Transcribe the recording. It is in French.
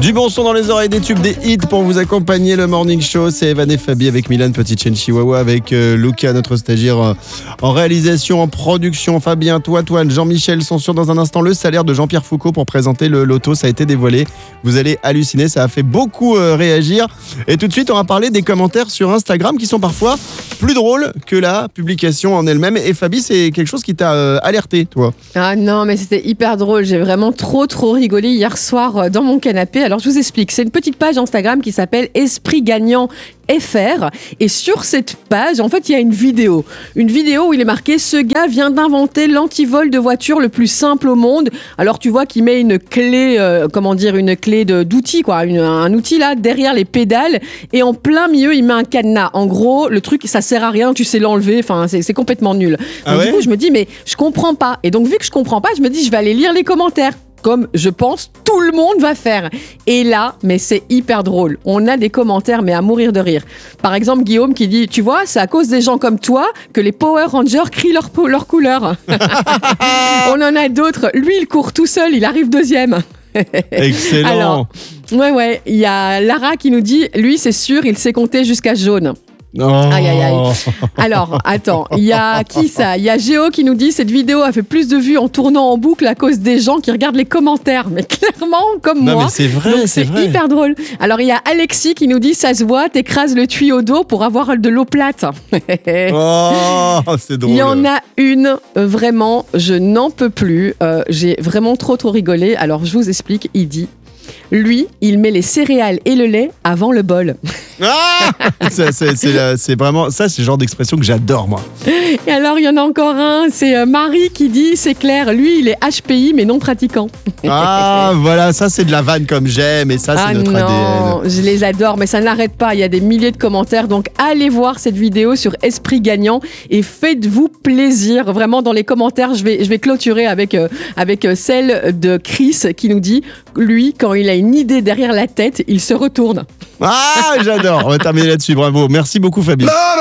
Du bon son dans les oreilles, des tubes, des hits pour vous accompagner. Le Morning Show, c'est Evan et Fabi avec Milan, petite chaîne Chihuahua, avec Luca, notre stagiaire en réalisation, en production. Fabien, toi, Antoine, Jean-Michel sont sur dans un instant. Le salaire de Jean-Pierre Foucault pour présenter le loto, ça a été dévoilé. Vous allez halluciner, ça a fait beaucoup réagir. Et tout de suite, on va parler des commentaires sur Instagram qui sont parfois plus drôles que la publication en elle-même. Et Fabi, c'est quelque chose qui t'a alerté, toi. Ah non, mais c'était hyper drôle. J'ai vraiment trop rigolé hier soir dans mon canapé. Alors, je vous explique. C'est une petite page Instagram qui s'appelle Esprit Gagnant FR. Et sur cette page, en fait, il y a une vidéo où il est marqué « Ce gars vient d'inventer l'antivol de voiture le plus simple au monde ». Alors, tu vois qu'il met une clé, une clé d'outil, quoi, un outil là, derrière les pédales. Et en plein milieu, il met un cadenas. En gros, le truc, ça sert à rien, tu sais l'enlever. Enfin, c'est complètement nul. Donc, du coup, je me dis, mais je comprends pas. Et donc, vu que je comprends pas, je me dis, je vais aller lire les commentaires. Comme je pense tout le monde va faire. Et là, mais c'est hyper drôle. On a des commentaires, mais à mourir de rire. Par exemple, Guillaume qui dit « Tu vois, c'est à cause des gens comme toi que les Power Rangers crient leur couleur. » On en a d'autres. Lui, il court tout seul, il arrive deuxième. Excellent. Alors, ouais. Il y a Lara qui nous dit « Lui, c'est sûr, il sait compter jusqu'à jaune. » Oh. Aïe. Alors, attends, il y a qui ça ? Il y a Géo qui nous dit cette vidéo a fait plus de vues en tournant en boucle à cause des gens qui regardent les commentaires. Mais clairement, comme non, moi. Mais c'est vrai, donc, c'est vrai. hyper drôle. Alors, il y a Alexis qui nous dit ça se voit, t'écrases le tuyau d'eau pour avoir de l'eau plate. Oh, c'est drôle. Il y en a une, vraiment, je n'en peux plus. J'ai vraiment trop rigolé. Alors, je vous explique. Il dit lui, il met les céréales et le lait avant le bol. Ah c'est vraiment ça, c'est le genre d'expression que j'adore, moi. Et alors, il y en a encore un, c'est Marie qui dit, c'est clair, lui, il est HPI, mais non pratiquant. Ah, voilà, ça, c'est de la vanne comme j'aime, et ça, c'est notre ADN. Je les adore, mais ça n'arrête pas. Il y a des milliers de commentaires, donc allez voir cette vidéo sur Esprit Gagnant et faites-vous plaisir. Vraiment, dans les commentaires, je vais clôturer avec celle de Chris qui nous dit, lui, quand il a une idée derrière la tête, il se retourne. Ah, j'adore. On va terminer là-dessus. Bravo. Merci beaucoup, Fabien.